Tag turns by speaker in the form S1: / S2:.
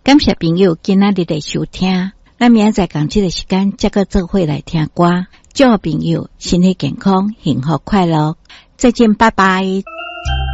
S1: 感谢朋友今仔日的收听，咱明仔载同这个时间再个做伙来听歌，祝朋友身体健康、幸福快乐，再见，拜拜。